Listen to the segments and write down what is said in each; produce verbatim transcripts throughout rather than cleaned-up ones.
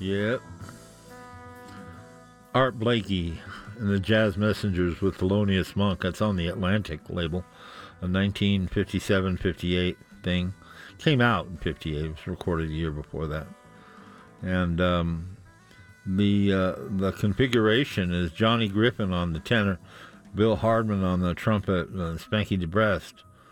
Yep. Art Blakey and the Jazz Messengers with Thelonious Monk. That's on the Atlantic label. A nineteen fifty-seven fifty-eight thing. Came out in fifty-eight. It was recorded a year before that. And um, the uh, the configuration is Johnny Griffin on the tenor, Bill Hardman on the trumpet, uh, Spanky DeBrest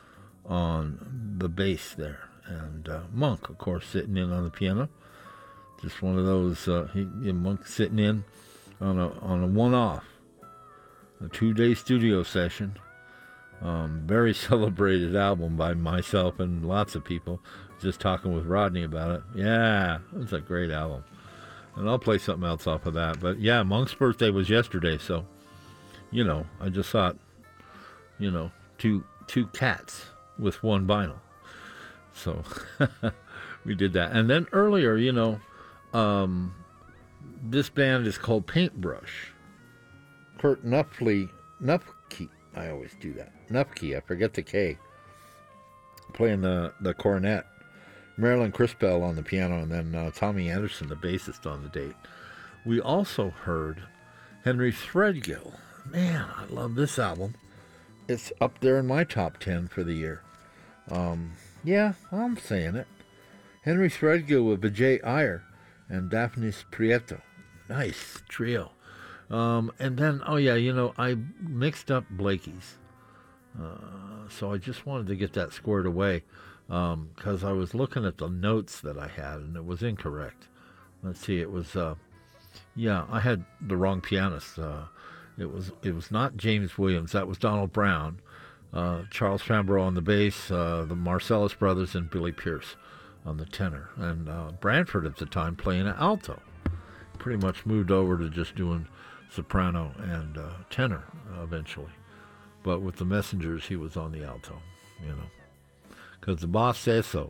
on the bass there. And uh, Monk, of course, sitting in on the piano. Just one of those, uh, he, Monk sitting in on a on a one-off, a two-day studio session. Um, very celebrated album by myself and lots of people. Just talking with Rodney about it. Yeah, it's a great album. And I'll play something else off of that. But yeah, Monk's birthday was yesterday, so, you know, I just thought, you know, two two cats with one vinyl. So we did that. And then earlier, you know, um, this band is called Paintbrush. Kurt Knupfle, Knupke, I always do that. Knupke, I forget the K. Playing the, the cornet. Marilyn Crispell on the piano, and then uh, Tommy Anderson, the bassist, on the date. We also heard Henry Threadgill. Man, I love this album. It's up there in my top ten for the year. Um, yeah, I'm saying it. Henry Threadgill with Vijay Iyer and Daphnis Prieto. Nice trio. Um, and then, oh yeah, you know, I mixed up Blakey's. Uh, so I just wanted to get that squared away. Because um, I was looking at the notes that I had, and it was incorrect. Let's see, it was, uh, yeah, I had the wrong pianist. Uh, it was it was not James Williams. That was Donald Brown. Uh, Charles Fambro on the bass, uh, the Marcellus Brothers, and Billy Pierce on the tenor. And uh, Branford at the time playing an alto. Pretty much moved over to just doing soprano and uh, tenor uh, eventually. But with the Messengers, he was on the alto, you know. Because the boss says so.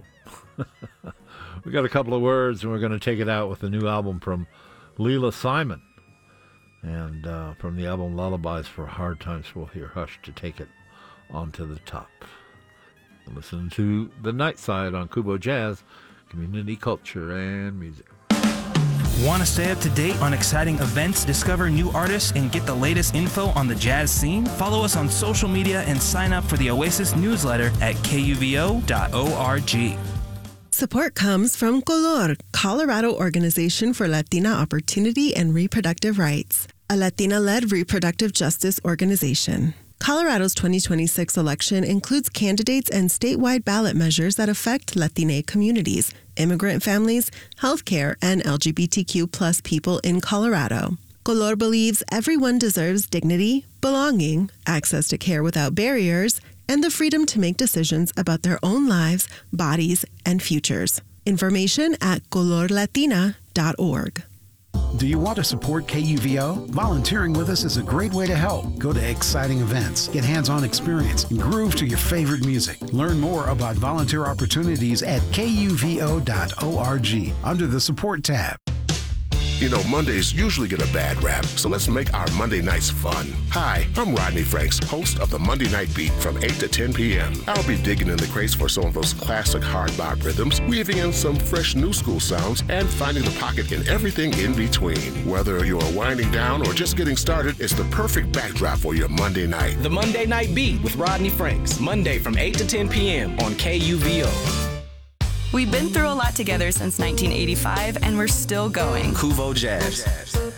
We got a couple of words, and we're going to take it out with a new album from Leela Simon. And uh, from the album Lullabies for Hard Times, we'll hear Hush to take it onto the top. Listen to The Night Side on Kubo Jazz, community culture and music. Want to stay up to date on exciting events, discover new artists, and get the latest info on the jazz scene? Follow us on social media and sign up for the Oasis newsletter at K U V O dot org. Support comes from Color, Colorado Organization for Latina Opportunity and Reproductive Rights, a Latina-led reproductive justice organization. Colorado's twenty twenty-six election includes candidates and statewide ballot measures that affect Latina communities, immigrant families, healthcare, and L G B T Q plus people in Colorado. Color believes everyone deserves dignity, belonging, access to care without barriers, and the freedom to make decisions about their own lives, bodies, and futures. Information at color latina dot org. Do you want to support K U V O? Volunteering with us is a great way to help. Go to exciting events, get hands-on experience, and groove to your favorite music. Learn more about volunteer opportunities at K U V O dot org under the Support tab. You know, Mondays usually get a bad rap, so let's make our Monday nights fun. Hi, I'm Rodney Franks, host of the Monday Night Beat from eight to ten p.m. I'll be digging in the crates for some of those classic hard bop rhythms, weaving in some fresh new school sounds, and finding the pocket in everything in between. Whether you're winding down or just getting started, it's the perfect backdrop for your Monday night. The Monday Night Beat with Rodney Franks, Monday from eight to ten p.m. on K U V O. We've been through a lot together since nineteen eighty-five, and we're still going. Kuvo Jazz.